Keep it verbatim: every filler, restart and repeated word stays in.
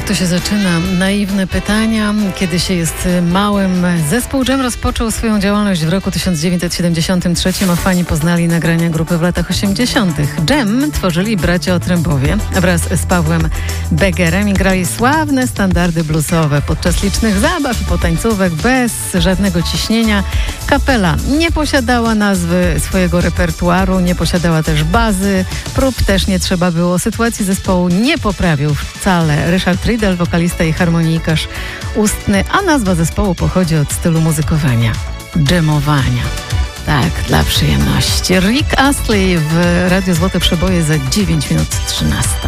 to się zaczyna. Naiwne pytania. Kiedy się jest małym. Zespół Dżem rozpoczął swoją działalność w roku tysiąc dziewięćset siedemdziesiątym trzecim, a fani poznali nagrania grupy w latach osiemdziesiątych. Dżem tworzyli bracia Otrębowie wraz z Pawłem Begerem i grali sławne standardy bluesowe. Podczas licznych zabaw i potańcówek bez żadnego ciśnienia. Kapela nie posiadała nazwy swojego repertuaru, nie posiadała też bazy. Prób też nie trzeba było. Sytuacji zespołu nie poprawił wcale Ryszard Riedel, wokalista i harmonijkarz ustny, a nazwa zespołu pochodzi od stylu muzykowania, dżemowania. Tak, dla przyjemności. Rick Astley w Radiu Złote Przeboje za dziewięć minut trzynasta.